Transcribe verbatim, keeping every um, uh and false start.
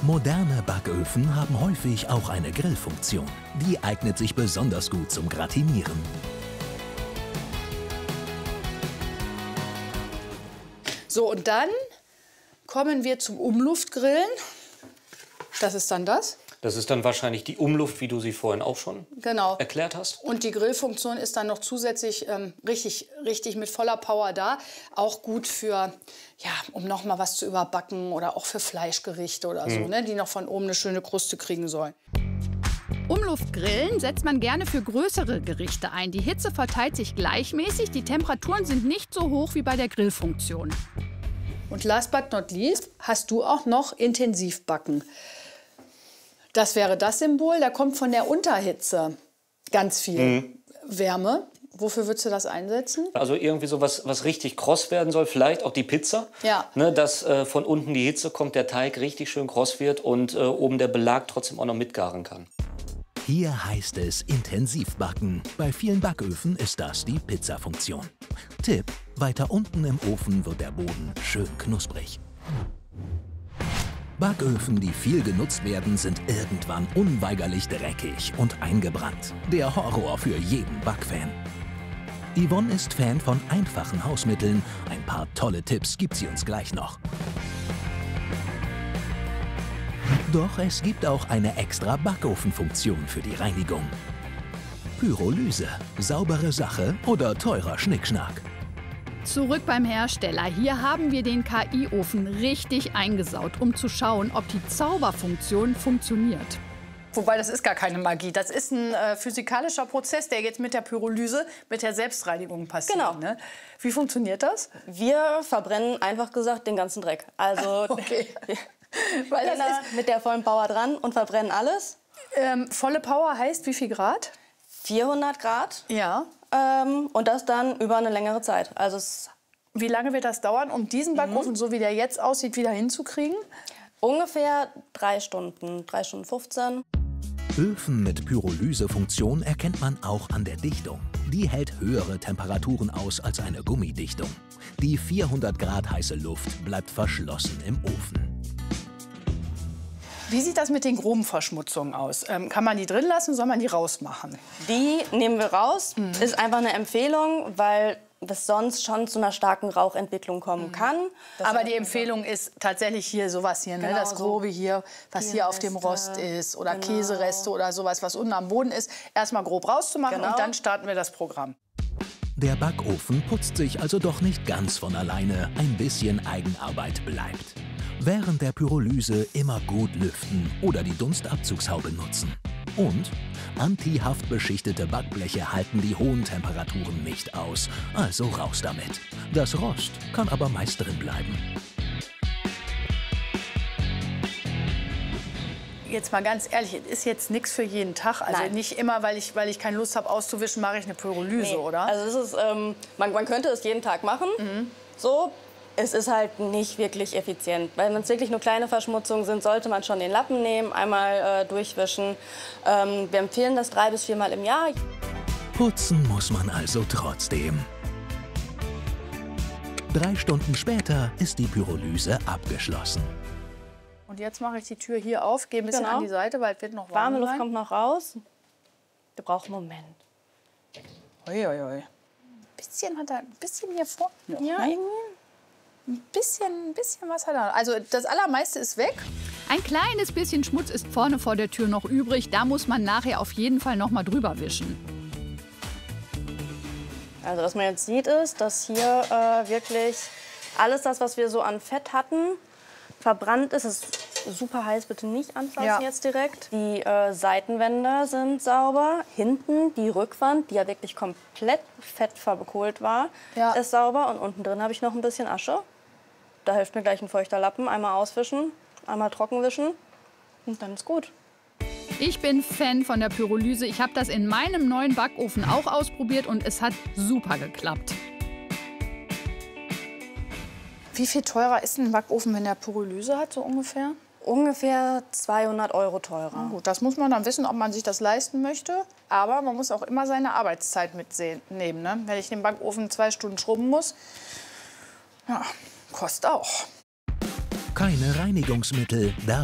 Moderne Backöfen haben häufig auch eine Grillfunktion. Die eignet sich besonders gut zum Gratinieren. So, und dann kommen wir zum Umluftgrillen. Das ist dann das. Das ist dann wahrscheinlich die Umluft, wie du sie vorhin auch schon genau. erklärt hast. Und die Grillfunktion ist dann noch zusätzlich ähm, richtig, richtig mit voller Power da. Auch gut für, ja, um noch mal was zu überbacken oder auch für Fleischgerichte oder so, mhm. ne, die noch von oben eine schöne Kruste kriegen sollen. Umluftgrillen setzt man gerne für größere Gerichte ein. Die Hitze verteilt sich gleichmäßig, die Temperaturen sind nicht so hoch wie bei der Grillfunktion. Und last but not least hast du auch noch Intensivbacken. Das wäre das Symbol, da kommt von der Unterhitze ganz viel mhm. Wärme. Wofür würdest du das einsetzen? Also irgendwie so was, was richtig kross werden soll, vielleicht auch die Pizza. Ja. Ne, dass äh, von unten die Hitze kommt, der Teig richtig schön kross wird und äh, oben der Belag trotzdem auch noch mitgaren kann. Hier heißt es Intensivbacken. Bei vielen Backöfen ist das die Pizzafunktion. Tipp: Weiter unten im Ofen wird der Boden schön knusprig. Backöfen, die viel genutzt werden, sind irgendwann unweigerlich dreckig und eingebrannt. Der Horror für jeden Backfan. Yvonne ist Fan von einfachen Hausmitteln. Ein paar tolle Tipps gibt sie uns gleich noch. Doch es gibt auch eine extra Backofenfunktion für die Reinigung. Pyrolyse, saubere Sache oder teurer Schnickschnack? Zurück beim Hersteller. Hier haben wir den K I-Ofen richtig eingesaut, um zu schauen, ob die Zauberfunktion funktioniert. Wobei, das ist gar keine Magie. Das ist ein äh, physikalischer Prozess, der jetzt mit der Pyrolyse, mit der Selbstreinigung passiert. Genau. Ne? Wie funktioniert das? Wir verbrennen einfach gesagt den ganzen Dreck. Also Okay. wir Weil das gehen da ist, mit der vollen Power dran und verbrennen alles. ähm, volle Power heißt wie viel Grad? vierhundert Grad. Ja. Ähm, und das dann über eine längere Zeit. Also es Wie lange wird das dauern, um diesen Backofen, Mhm. so wie der jetzt aussieht, wieder hinzukriegen? ungefähr drei Stunden, drei Stunden fünfzehn. Öfen mit Pyrolysefunktion erkennt man auch an der Dichtung. Die hält höhere Temperaturen aus als eine Gummidichtung. Die vierhundert Grad heiße Luft bleibt verschlossen im Ofen. Wie sieht das mit den groben Verschmutzungen aus? Ähm, kann man die drin lassen, soll man die rausmachen? Die nehmen wir raus. Mhm. Ist einfach eine Empfehlung, weil das sonst schon zu einer starken Rauchentwicklung kommen kann. Das Aber heißt, die Empfehlung ist tatsächlich hier sowas hier, ne? Genau Das so. Grobe hier, was hier auf dem Reste, Rost ist oder genau. Käsereste oder sowas, was unten am Boden ist, erstmal grob rauszumachen Genau. und dann starten wir das Programm. Der Backofen putzt sich also doch nicht ganz von alleine, ein bisschen Eigenarbeit bleibt. Während der Pyrolyse immer gut lüften oder die Dunstabzugshaube nutzen. Und antihaftbeschichtete Backbleche halten die hohen Temperaturen nicht aus, also raus damit. Das Rost kann aber meist drin bleiben. Jetzt mal ganz ehrlich, es ist jetzt nichts für jeden Tag. Also Nein. nicht immer, weil ich, weil ich keine Lust habe auszuwischen, mache ich eine Pyrolyse, Nee. oder? Also es ist, ähm, man, man könnte es jeden Tag machen. So. Es ist halt nicht wirklich effizient. Weil wenn es wirklich nur kleine Verschmutzungen sind, sollte man schon den Lappen nehmen, einmal äh, durchwischen. Ähm, wir empfehlen das drei bis viermal im Jahr. Putzen muss man also trotzdem. Drei Stunden später ist die Pyrolyse abgeschlossen. Und jetzt mache ich die Tür hier auf, gehe ein bisschen Genau. an die Seite, weil es wird noch warm Warme Luft sein. kommt noch raus. Der braucht einen Moment. Ui, ui, ui. Ein bisschen hat er, ein bisschen hier vorne. noch, Ja, ne? irgendwie. Ein bisschen, ein bisschen was hat er. Also das Allermeiste ist weg. Ein kleines bisschen Schmutz ist vorne vor der Tür noch übrig. Da muss man nachher auf jeden Fall noch mal drüber wischen. Also was man jetzt sieht, ist, dass hier äh, wirklich alles das, was wir so an Fett hatten, verbrannt ist. Es ist super heiß, bitte nicht anfassen Ja. jetzt direkt. Die äh, Seitenwände sind sauber. Hinten die Rückwand, die ja wirklich komplett fettverkohlt war, Ja. ist sauber. Und unten drin habe ich noch ein bisschen Asche. Da hilft mir gleich ein feuchter Lappen. Einmal auswischen, einmal trocken wischen und dann ist gut. Ich bin Fan von der Pyrolyse. Ich habe das in meinem neuen Backofen auch ausprobiert und es hat super geklappt. Wie viel teurer ist ein Backofen, wenn der Pyrolyse hat, so ungefähr? Ungefähr zweihundert Euro teurer. Gut, das muss man dann wissen, ob man sich das leisten möchte. Aber man muss auch immer seine Arbeitszeit mitnehmen. Ne? Wenn ich den Backofen zwei Stunden schrubben muss, ja, kostet auch. Keine Reinigungsmittel, da